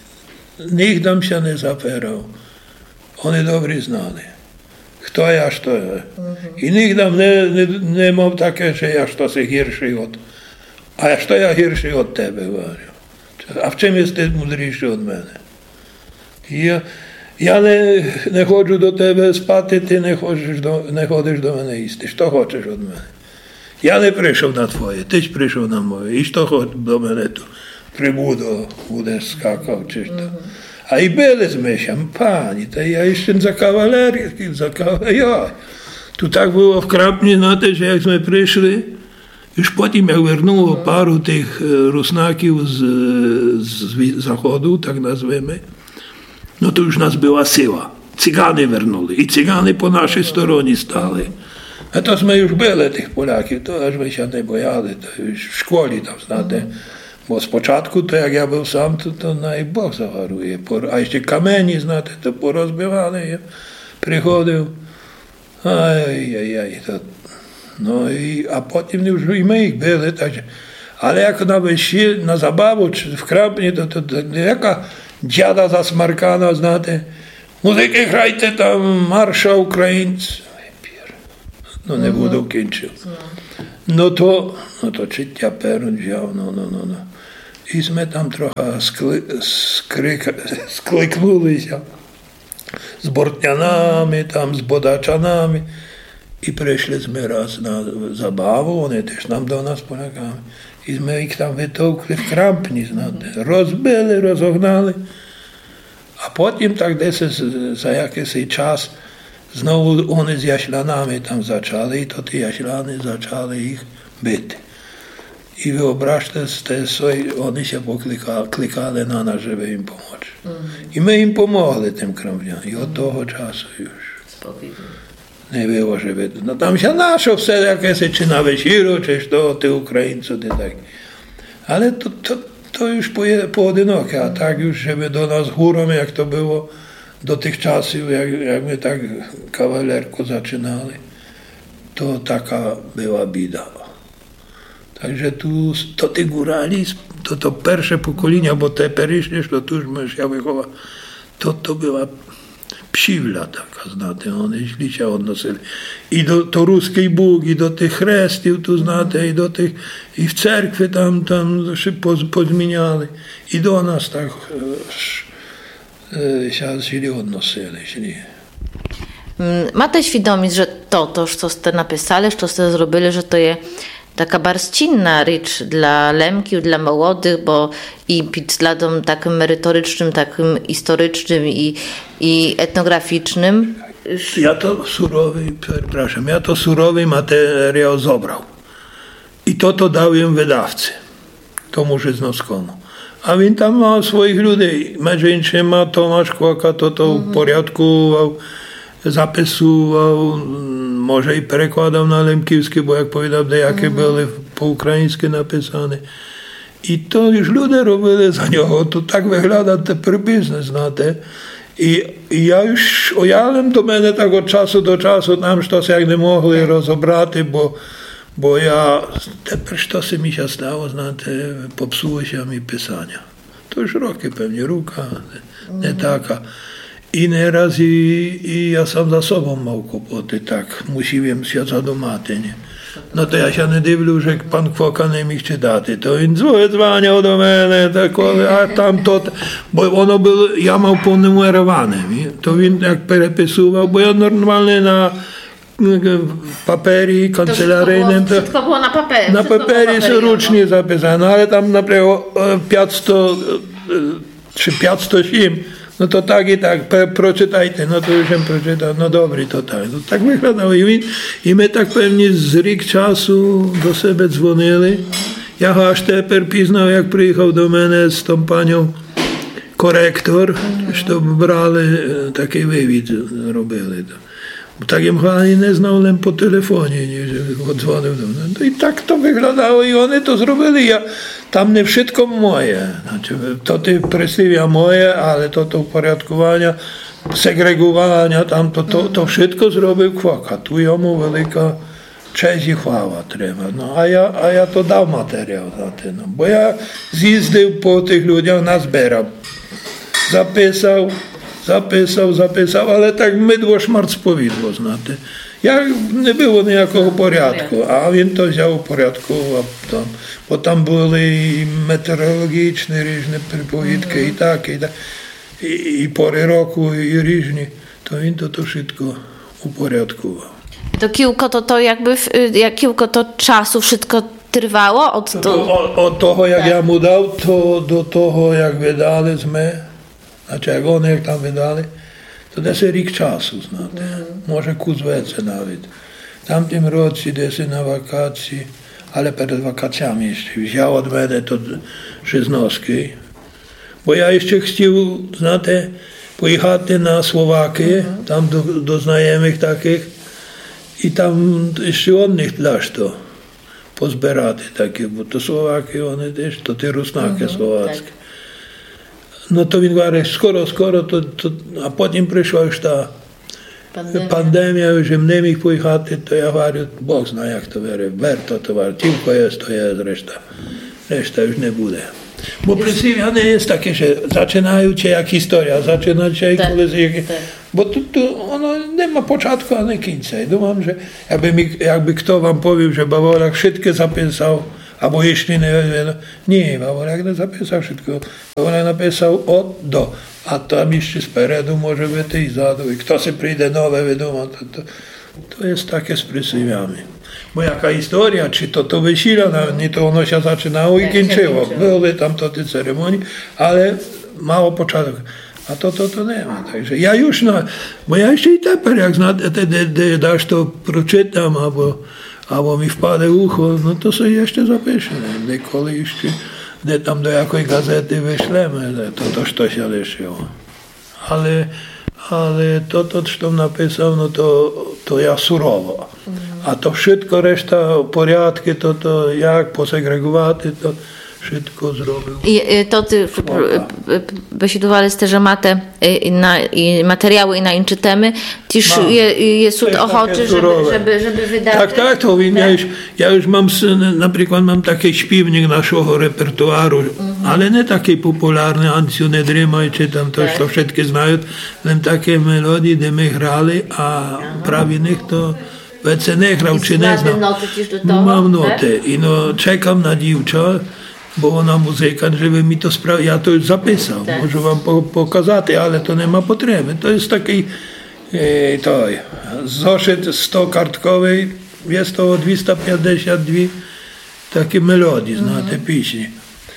nikt tam się nie zapierał. Oni dobry znali. Kto ja, що я. I nikt tam nie, nie, nie miał takie, że ja to się gierszy od... A ja to ja gierszy od tebe, говорю. A w czym jesteś mądrzejszy od mnie? Ja, ja nie, nie chodzę do tebe spati, ty nie chodzisz do, nie chodzisz do mnie iść. Co chcesz od mnie? Ja nie przyszedł na twoje, tyś przyszedł na moje. I co chodź do mnie tu? Przybudo, będziesz skakał, czyż to. A i byliśmy się, pani, to ja jeszcze za kawalerię, za kawalerię. Tu tak było w Krapnie, na to, że jakśmy przyszli, już potem jak wernęło paru tych rusnaków z, z zachodu, tak nazwiemy, no to już nas była siła. Cygany wernęli i cygany po naszej stronie stali. A tośmy już byli tych Polaków, to aż my się nie bojali, to już w szkole tam, znate, Bo spочатку, to jak ja był sam, to, to naj Bóg zawaruje. A jeszcze kamieni, знаєте, to porozbywali. Ja przychodził. Aj, aj, aj. To, no i, a potem już i my ich byli. Tak, ale jak na wesіль, na zabawę, czy w Krampnie, to, to, to, to jaka dziada zasmarkana, знаєте, muzykę grajcie tam, marsza Ukraińcy. No nie budu kończył. No to, no to czy Perun wziął, no, no, no, no. I my tam trochę skli, skryka, skliknuli się z Bortnianami, tam z Bodaczanami i przyszliśmy raz na zabawę, oni też nam do nas Polakami. I my ich tam wytłukli w Krampni, znaczy, rozbili, rozognali. A potem tak dесь za jakiś czas znowu oni z jaślanami tam zaczęli i to te jaślany zaczęli ich bić. I wyobraźcie sobie, oni się poklikali na nas, żeby im pomóc. Mm. I my im pomogli tym Krampnianom. I od tego czasu już nie było, żeby... No tam się naszło wtedy jakieś, czy na wesіллю, czy to, ty Ukraińcy, ty tak. Ale to, to, to już pojedyncze, a tak już, żeby do nas górą, jak to było do tych czasów, jak, jak my tak kawalerku zaczynali, to taka była bida. Także tu, to ty górali, to to pierwsze pokolenia, bo te perysznie, to tu już ja wychowa, to to była psiwla taka, znacie, one źli się odnosili. I do to ruskiej Bóg, i do tych chreściów, tu znacie, i do tych, i w cerkwie tam, tam szybko pozmieniali. I do nas tak e, się źli odnosili, źli. Máte świadomość, że to, to, co ste napisali, co ste zrobili, że to jest taka barszcinna rzecz dla lemkiów, dla młodych, bo i pod względem takim merytorycznym, takim historycznym i, i etnograficznym. Ja to surowy, przepraszam, ja to surowy materiał zabrał. I to to dał im wydawcy, tomu Żyznowskiemu. A on tam ma swoich ludzi. Między innymi ma Tomasz Kłaka, to to mhm. porządkował, zapisywał, może i przekładał na lemkiewskie, bo jak powiedział, jakie mhm. były po ukraińsku napisane. I to już ludzie robili za niego. To tak wygląda ten biznes, znacie. I, I ja już ojalem do mnie tak od czasu do czasu tam coś jak nie mogli rozebrać, bo, bo ja, te sztosy mi się stało, znacie, popsuły się mi pisania. To już roki pewnie, ruka, nie mhm. taka. I nieraz i, i ja sam za sobą mał kłopoty, tak, musiałem się zadumać, nie? No to ja się nie dziwię, że pan Kwoka nie mi chce dać, to on dzwonił do mnie, tak, a tam to, bo ono było, ja miał ponumerowane, to on jak przepisywał, bo ja normalnie na papiery kancelaryjnym, to wszystko było na papierze, na papiery są rucznie zapisane, ale tam na przykład pięćset czy pięćset osiem, no to tak i tak, przeczytajcie, no to już ją przeczytał, no dobry, to tak. No tak wyglądało. I, I my tak pewnie z rік czasu do siebie dzwonili. Ja aż teper piznał, jak przyjechał do mnie z tą panią korektor, że brali, taki wywid robili. Bo tak im ani nie znał, len po telefonie, nie, że odzwonił do mnie. No i tak to wyglądało i oni to zrobili. Ja, tam nie wszystko moje. Znaczy, to te presywia moje, ale to to uporządkowania, segregowania, tam to, to, to wszystko zrobił Kwoka. Tu jemu wielka cześć i chwała trzeba. No, a, ja, a ja to dał materiał za to. No, bo ja zjeździł po tych ludziach, nazbierał. Zapisał, zapisał, zapisał, ale tak mydło szmarc powidło, znacie. Jak nie było niejako porządku, a on to wziął porządkowo tam, bo tam były i meteorologiczne różne przypowiedki mm. i tak, i tak, i, i pory roku, i różne, to on to, to wszystko uporządkował. To kilko to, to jakby, jak kilko to czasu wszystko trwało? Od, to... To, od, od tego, jak tak. ja mu dał, to do tego, jak wydaliśmy, znaczy jak one jak tam wydali, to dесь rік czasu, знаєте. Mm. Може кузвеце навіть. Там тим році десь на вакації, але перед вакаціями ще взяв від мене тут Жизновський. Бо я ще хотів, знаєте, поїхати на Словакію, mm-hmm. там до, до знайомих таких, і там ще одних для що. pozbierati takie, bo to Słowaki, one też, to te rusnaki Mhm, słowackie. tak. No to він говорить, скоро, скоро, то, то, а потім прийшла ж та Pandemia. пандемія, вже не міг поїхати, то я говорю, Бог знає, як то вере, верто товар, тільки є, то є, решта, решта вже не буде. Бо присів'яне є таке, що починаючи як історія, починаючи Так, колись, як... так. бо тут то, воно нема початку, а не кінця. І думам, що якби, міг, якби хто вам повів, що Баворак швидко записав, або jeśli nie, ні, Баворак не записав швидко, Баворак написав от до, а там іще спереду може бути і ззаду, і хто се прийде нове видумати, то, то, to jest takie z присів'ями. Бо яка історія, чи то то весілля, ні то воно ще починало і кінчило. Були там то ті церемонії, але мало початок. А то то то нема. Takže ja już, na, bo ja jeszcze i тепер, як знаєте, де, де даш то прочитам, або, або mi wpaде ухо, no to sobie jeszcze zapiszemy. Niekoli ще, де там до якої газети вишлемо, то то що się лишило. Але, але то, то, що написав, no to, to ja surowo. A to wszystko, reszta porядки, to, to jak posegregować, to wszystko zrobił. І е, то ти бесідували з теж мати і на і матеріали і на інші теми. Ті ж Mam. є, є суд To jest охочий, takie żeby, surowe. żeby, żeby wydać. Tak, tak, to wiem, ja już, ja już mam, syn- na przykład mam taki śpiewnik naszego repertuaru, ale nie taki popularny, Ancju nie drymaj, czy tam to, Tak. co wszyscy znają, ale takie melodie, gdzie my grali, a prawilnych to wiece nie grał, czy nie Masz znam. noty też do tego, Mam tak? noty i no czekam na dziewczę, bo ona muzykant, żeby mi to sprawił. Ja to już zapisał, Tak. może wam po, pokazać, ale to nie ma potrzeby. To jest taki e, to, zoszyt sto-kartkowy, jest to dwieście pięćdziesiąt dwie takie melodie, znate pieśni.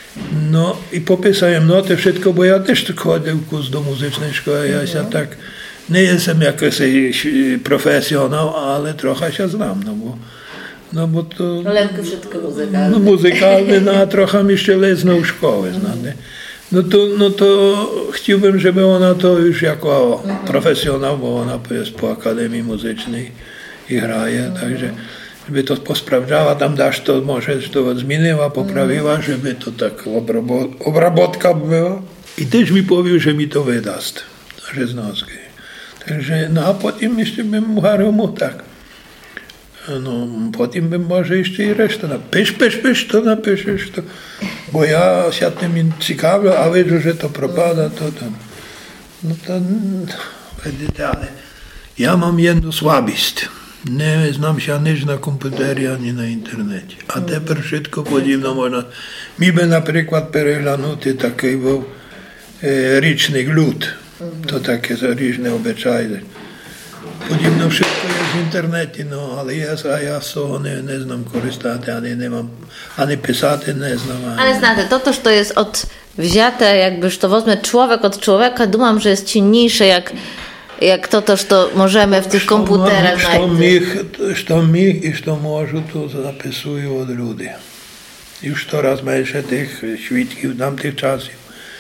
No i popisałem noty, wszystko, bo ja też chodził kurs do muzycznej szkoły, ja się tak, nie jestem jakiś e, profesjonał, ale trochę się znam, no bo no bo to Lekko wszystko muzykalne. no, muzykalny, no a trochę mi jeszcze leznął szkołę, znany. No to, no to chciałbym, żeby ona to już jako profesjonal, bo ona jest po Akademii Muzycznej i graje, także żeby to posprawdzała, tam dasz to, może to zmieniła, poprawiła, żeby to tak obrabo- obrabotka była. I też mi powiedział, że mi to wydaст, Rzeznowskiej. Także, no a potem jeszcze bym mówił mu tak. No, potem bym może jeszcze i resztę napisz, pisz, pisz, to napiszesz to. Bo ja się tym ciekawię, a wiedzę, że to propada, to tam. No to, widzicie, ale ja mam jedną słabość. Nie znam się nic na komputerze, ani na internecie. A teraz wszystko podobno można. Mi by na przykład переглянути такий був e, річний лют. To takie różne obyczaje. Подібно wszystko jest w internecie, no ale jest, a ja z tego nie, nie znam korzystać, ani nie mam, ani pisać nie znam. Ani... Ale знаєте, to też to jest od wzięte, jakbyż to wezmę człowiek od człowieka, думam, że jest silniejsze, jak, jak to też to możemy w tych Що komputerach що znaleźć. міг, що міг і що можу, то записую від людей. І щораз менше тих свідків тамтих часів.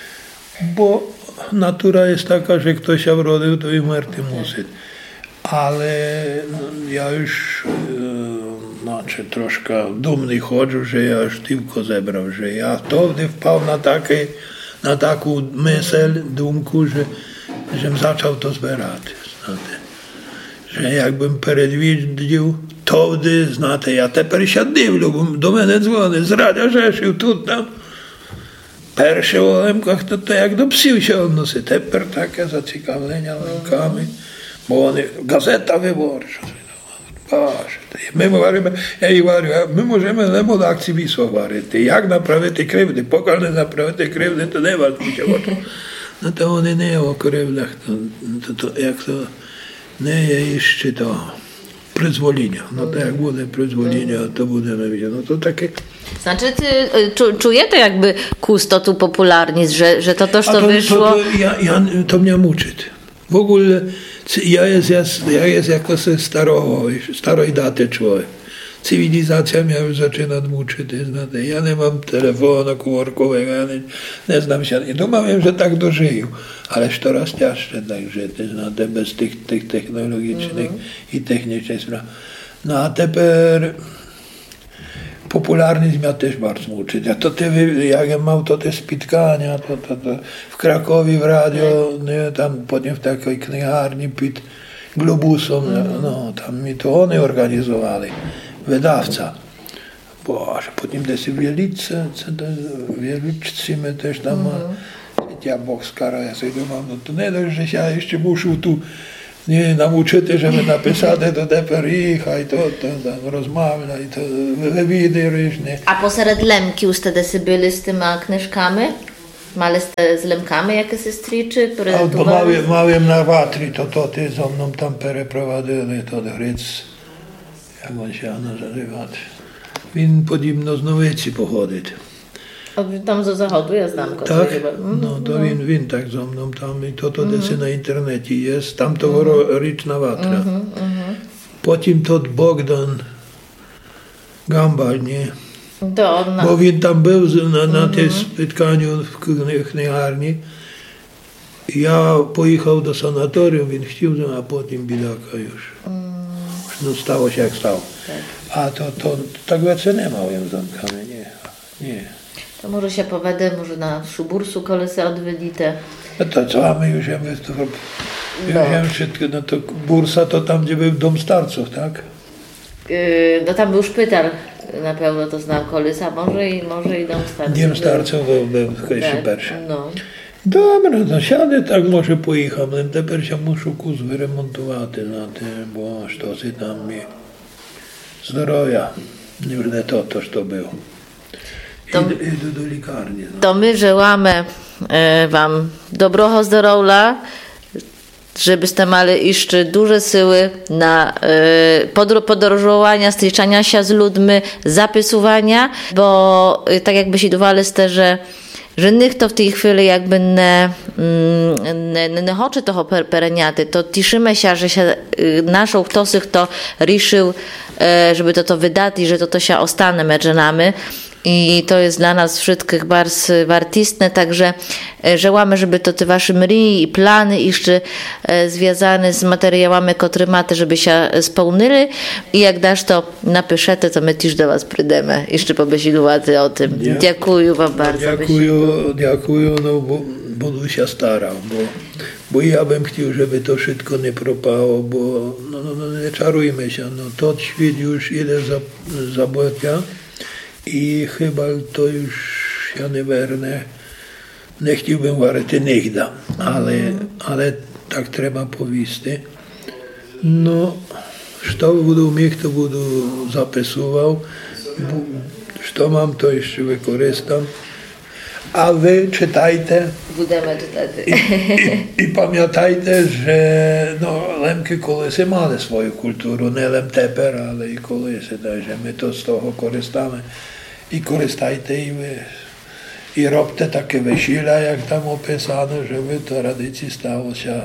Бо натура є така, що хтось się вродив, то і вмерти мусить. Ale no, ja już e, znaczy, troszkę dumny chodzę, że ja już tylko zebrał, że ja wtedy wpadł na, takie, na taką myśl, dumku, że żem zaczął to zbierać. Znate. Że jakbym predwidził, wtedy, znate, ja teraz się dywlю, bo do mnie dzwoni z Radia Rzeszył, tu tam. Pierwsze o lemkach to, to jak do psів się odnosi. Teraz takie zaciekawienia lemkami. Bo вони, газета виборча. Ми говоримо, я їй говорю, ми можемо не було акції вісу говорити. Як направити кривди? Поки не направити кривди, то не вас нічого. Ну, то вони не о кривдах, то, то, то, як то не є ще то призвоління. Ну, то як буде призвоління, то будемо widzieć. No to takie... Znaczy, ty, czu, czuję to jakby kusto tu popularnie, że, że to też to, A to wyszło. To, to, ja, ja, to mnie muczy. W ogóle ja jest, ja jest jako starого, starej daty człowiek. Cywilizacja mnie już zaczyna muczyć. Ja nie mam telefonu komórkowego, ja nie, nie znam się. Nie dumałem, że tak dożyję, ale coraz cięższe także, znaczy, bez tych, tych technologicznych mm-hmm. i technicznych spraw. No a teraz Popularnyzm ja też bardzo uczyć. A to te, jak ja mam to te spotkania, to, to, to w Krakowie w radio, nie, tam potem w takiej kniharni pod Globusem, mm. no tam mi to oni organizowali, wydawca. Boże, potem też w Wieliczce, w Wieliczce my też tam, mm. ja Bóg skara, ja sobie mam, no to nie dość, że ja jeszcze muszę tu nie nauczyć, żeby napisać to tepер їхати, to, to tam rozmawiać, to wywidy różne. A posеред Lemki już wtedy byli z tymi kniżkami? Mali z Lemkami jakieś sestry, Albo małym, małym na watri, to to ty ze mną tam перепровадили, to Gryc, jak on się nazywa. Він podobno z Nowicy pochodzić. Tam z zachodu, ja znam go. Tak? No to він, він tak ze mną tam i to to mm-hmm. na internecie jest, tam to mm-hmm. Ryczna Watra. Mm-hmm, mm-hmm. Potem to Bogdan Gambal, nie? To on na... Bo він tam był na, na mm-hmm. tym spotkaniu w kniharni. Ja pojechał do sanatorium, він chciał, a potem bidaka już. Mm. No stało się jak stało. Tak. A to, to tak więcej nie ma w zamkami, nie. nie. To może się powede, może na Szubursu kolesy odwylite. No to co, a my już wiemy, to, już no. wiemy wszystko, no to Bursa to tam, gdzie był dom starców, tak? Yy, no tam był szpital, na pewno to znał kolysa, może i, może i dom starców. Dom starców był, był jeszcze tak, pierwszy. No. Dobra, no siadę, tak może pojechałem, ale teraz się muszę kus wyremontować na tym, bo co się tam mi zdrowia, nie to, to, co było. To, idę do lekarni. No. To my żełamy e, wam dobroho zdrowia, żebyście mieli jeszcze duże siły na e, podróżowania, styczania się z ludźmi, zapisywania, bo e, tak jakby się dowaliście, że że nikt to w tej chwili jakby nie, nie, nie chce toho pereniaty, to cieszymy się, że się naszą ktoś to riszył, żeby to to wydać i że to to się ostanie między nami. I to jest dla nas wszystkich bardzo wartistne, także żełamy, żeby to te wasze mrii i plany jeszcze związane z materiałami, które macie, żeby się spełnili. I jak dasz to napiszecie, to my też do was przyjdziemy. Jeszcze pobesiedувати o tym. Ja, dziękuję wam bardzo. Dziękuję, dziękuję, no bo będę się starał, bo, bo ja bym chciał, żeby to wszystko nie propało, bo no, no, no, nie czarujmy się, no to świat już idzie za, za błędem. I chyba to już ja nie wernę, nie chciałbym warty nigdy, ale, ale tak trzeba powiedzieć. No, co będę miał, to będę zapisywał, co mam, to jeszcze wykorzystam. A wy czytajcie Budemy czytać. I, i, i pamiętajcie, że no, Lemki kolesy mali swoją kulturę, nie Lem teper, ale i kolesy, także my to z tego korzystamy. I korzystajcie i wy. I robcie takie wesela, jak tam opisano, żeby to tradycji stało się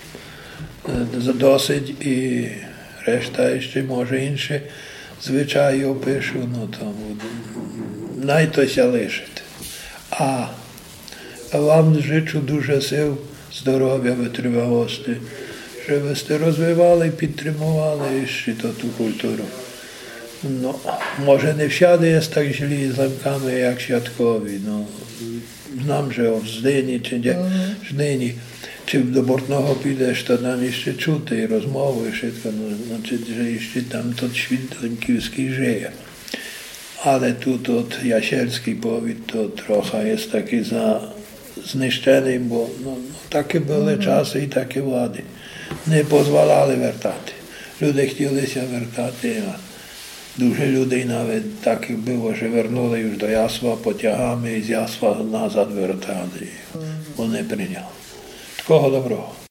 dosyć i reszta jeszcze może inne zwyczaje opiszą, no to naj to się liczyć. A wam życzę dużo sił, zdrowia, wytrwałości, żebyście rozwijali i підтримували jeszcze to tu kulturę. No, może nie wsiady jest tak źle z Lemkami jak Świadkowi. No, znam, że w Zdyni czy gdzie, mm-hmm. Żdyni, czy do Bortnoho pójdziesz, to tam jeszcze czuty i rozmowy, wszystko, no, znaczy, że jeszcze tam to świt lemkiewski żyje. Ale tu to jasielski powiat to trochę jest taki za zniszczony, bo no, no, takie były mm-hmm. czasy i takie władzy. Nie pozwalali wertati. Ludzie chcieli się wertati, a dużo ludzi nawet takich było, że wernuli już do Jasła pociągami i z Jasła nazad wertali. Mm-hmm. On nie przyjął. Tylko dobrego.